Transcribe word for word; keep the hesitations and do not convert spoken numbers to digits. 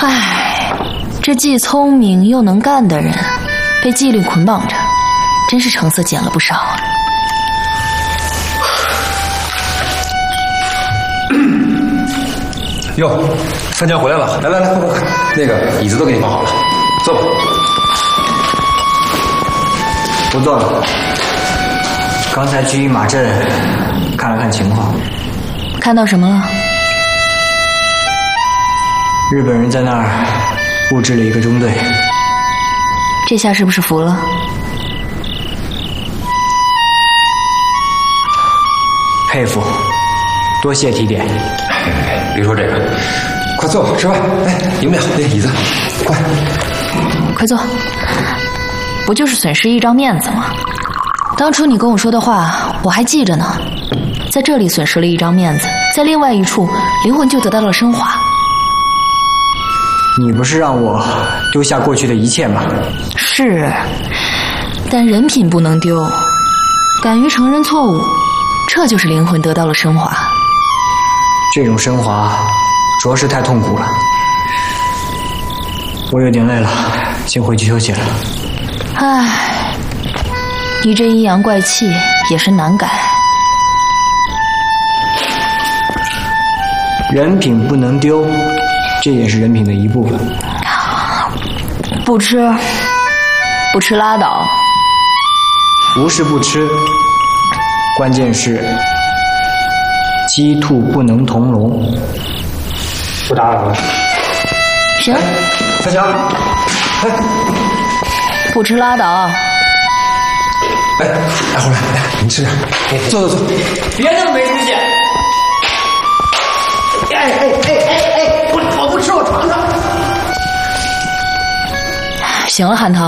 唉，这既聪明又能干的人，被纪律捆绑着，真是成色减了不少啊。 哟，三江回来了，来来来，快快快，那个椅子都给你放好了，坐吧。 不坐了。刚才去饮马镇看了看情况， 看到什么了？ 日本人在那儿布置了一个中队。 这下是不是服了？ 佩服，多谢提点。 别说这个，快坐吧，吃饭。哎，赢不了那椅子，快， 快坐。不就是损失一张面子吗？当初你跟我说的话，我还记着呢。在这里损失了一张面子，在另外一处，灵魂就得到了升华。 你不是让我丢下过去的一切吗？ 是，但人品不能丢，敢于承认错误，这就是灵魂得到了升华。 这种升华着实太痛苦了。我有点累了，先回去休息了。 唉，你这阴阳怪气也是难改。 人品不能丢，这也是人品的一部分。 不吃，不吃拉倒。 不是不吃，关键是鸡兔不能同笼。不打扰了。 行。 三江，哎， 不吃拉倒。 哎，来回来，来，你吃点，坐坐坐。 别那么没出息！哎哎哎哎哎，我我不吃，我尝尝。 行了，韩涛。